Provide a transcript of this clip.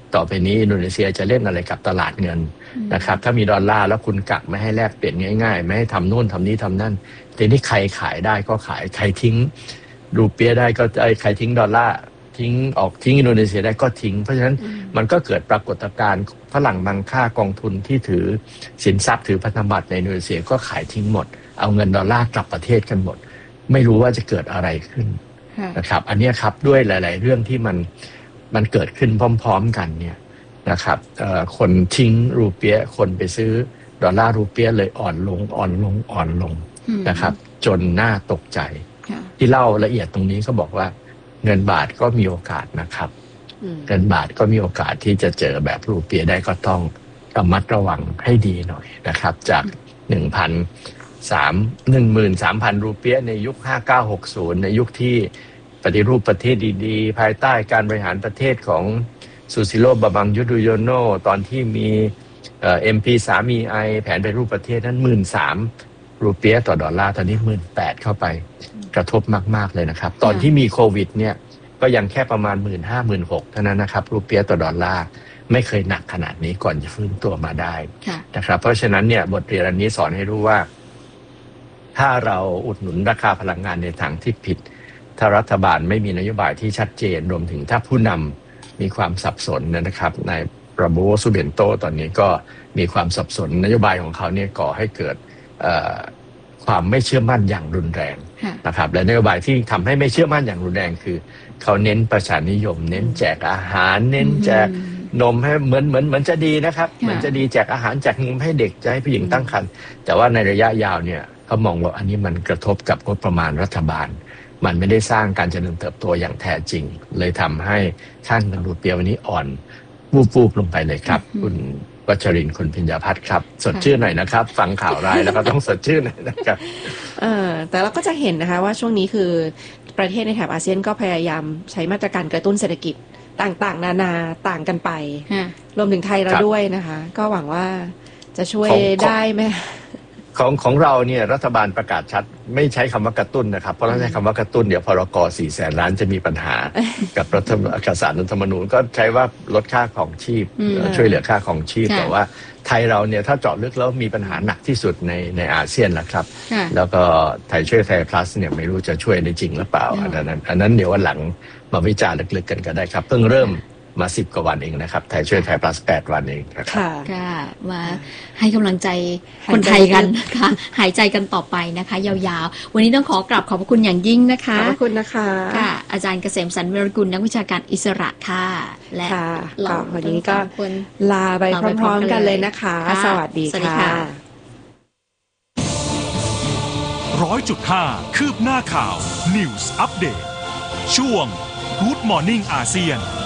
ต่อไปนี้อินโดนีเซียจะเล่นอะไรกับตลาดเงินนะครับถ้ามีดอลลาร์แล้วคุณกักไม่ให้แลกเปลี่ยนง่ายๆไม่ให้ทำโน่นทำนี้ทำนั่นทีนี้ใครขายได้ก็ขายใครทิ้งรูเปียได้ก็ใครทิ้งดอลลาร์ทิ้งอินโดนีเซียได้ก็ทิ้งเพราะฉะนั้นมันก็เกิดปรากฏการณ์ฝรั่งบางค่ากองทุนที่ถือสินทรัพย์ถือพันธบัตรในอินโดนีเซียก็ขายทิ้งหมดเอาเงินดอลลาร์กลับประเทศกันหมดไม่รู้ว่าจะเกิดอะไรขึ้นนะครับอันนี้ครับด้วยหลายๆเรื่องที่มันเกิดขึ้นพร้อมๆกันเนี่ยนะครับคนทิ้งรูเปียคนไปซื้อดอลลาร์รูเปียเลยอ่อนลงนะครับจนน่าตกใจที่เล่าละเอียดตรงนี้ก็บอกว่าเงินบาทก็มีโอกาสนะครับเงินบาทก็มีโอกาสที่จะเจอแบบรูเปียได้ก็ต้องระมัดระวังให้ดีหน่อยนะครับจาก 13,000 รูเปียในยุค 5960 ในยุคที่ปฏิรูปประเทศดีๆภายใต้การบริหารประเทศของซูซิโล บาบังยุโดโยโนตอนที่มีMP3EI แผนปฏิรูปประเทศนั้น 13,000 รูเปียต่อดอลลาร์ตอนนี้ 18,000 เข้าไปกระทบมากๆเลยนะครับตอนที่มีโควิดเนี่ยก็ยังแค่ประมาณ 15,000-16,000 เท่านั้นนะครับรูเปียต่อดอลลาร์ไม่เคยหนักขนาดนี้ก่อนจะฟื้นตัวมาได้นะครับเพราะฉะนั้นเนี่ยบทเรียนอันนี้สอนให้รู้ว่าถ้าเราอุดหนุนราคาพลังงานในทางที่ผิดถ้ารัฐบาลไม่มีนโยบายที่ชัดเจนรวมถึงถ้าผู้นำมีความสับสนนะครับในระบบซูเบนโตตอนนี้ก็มีความสับสนนโยบายของเขาเนี่ยก่อให้เกิดความไม่เชื่อมั่นอย่างรุนแรงนะครับและนโยบายที่ทำให้ไม่เชื่อมั่นอย่างรุนแรงคือเขาเน้นประชานิยมเน้นแจกอาหารเน้นแจกนมให้เหมือนจะดีนะครับเหมือนจะดีแจกอาหารแจกนมให้เด็กจะให้ผู้หญิงตั้งครรภ์แต่ว่าในระยะยาวเนี่ยเขามองว่าอันนี้มันกระทบกับงบประมาณรัฐบาลมันไม่ได้สร้างการเจริญเติบโตอย่างแท้จริงเลยทำให้ค่าเงินรูเปียวันนี้อ่อนวูบลงไปเลยครับคุณวัชรินทร์คุณพิญญาภัทรครับสดชื่นหน่อยนะครับฟังข่าวร้ายแล้วก็ต้องสดชื่นหน่อยนะครับแต่เราก็จะเห็นนะคะว่าช่วงนี้คือประเทศในแถบอาเซียนก็พยายามใช้มาตรการกระตุ้นเศรษฐกิจต่างๆนานาต่างกันไปรวมถึงไทยเราด้วยนะคะก็หวังว่าจะช่วยได้ไหมของเราเนี่ยรัฐบาลประกาศชัดไม่ใช้คำว่ากระตุ้นนะครับเพราะถ้าใช้คำว่ากระตุ้นเดี๋ยวพรก400,000 ล้านจะมีปัญหากับศาลรัฐธรรมนูญก็ใช้ว่าลดค่าของชีพช่วยเหลือค่าของชีพแต่ว่าไทยเราเนี่ยถ้าเจาะลึกแล้วมีปัญหาหนักที่สุดในอาเซียนแหละครับแล้วก็ไทยช่วยไทย plus เนี่ยไม่รู้จะช่วยได้จริงหรือเปล่าอันนั้นเดี๋ยววันหลังมาวิจารณ์ลึกๆกันก็ได้ครับเพิ่งเริ่มมา10 กว่าวันเองนะครับไทยช่วยไทย plus 8 วันเองนะครับค่ะมาให้กำลังใจคนไทยกันค่ะหายใจกันต่อไปนะคะยาวๆวันนี้ต้องขอกราบขอบพระคุณอย่างยิ่งนะคะขอบพระคุณนะคะค่ะอาจารย์เกษมสันต์ วรกุลนักวิชาการอิสระค่ะและวันนี้ก็ลาไปพร้อมๆกันเลยนะคะสวัสดีค่ะ 100.5 คืบหน้าข่าว News Update ช่วง Good Morning อาเซียน